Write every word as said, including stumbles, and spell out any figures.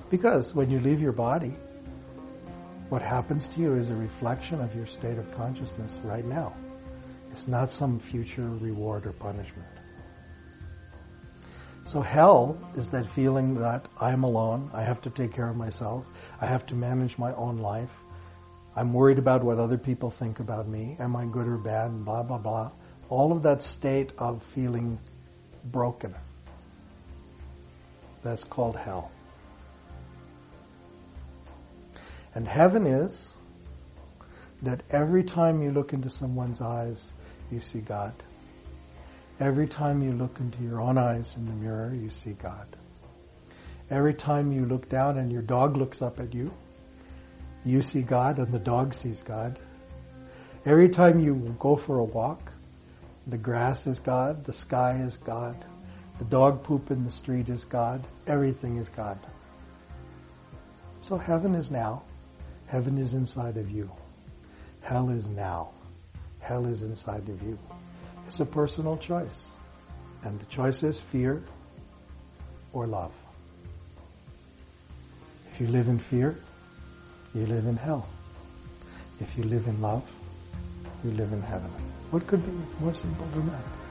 Because when you leave your body, what happens to you is a reflection of your state of consciousness right now. It's not some future reward or punishment. So hell is that feeling that I'm alone, I have to take care of myself, I have to manage my own life, I'm worried about what other people think about me, am I good or bad, blah, blah, blah. All of that state of feeling broken. That's called hell. And heaven is that every time you look into someone's eyes, you see God. Every time you look into your own eyes in the mirror, you see God. Every time you look down and your dog looks up at you, you see God and the dog sees God. Every time you go for a walk, the grass is God, the sky is God, the dog poop in the street is God, everything is God. So heaven is now. Heaven is inside of you. Hell is now. Hell is inside of you. It's a personal choice. And the choice is fear or love. If you live in fear, you live in hell. If you live in love, you live in heaven. What could be more simple than that?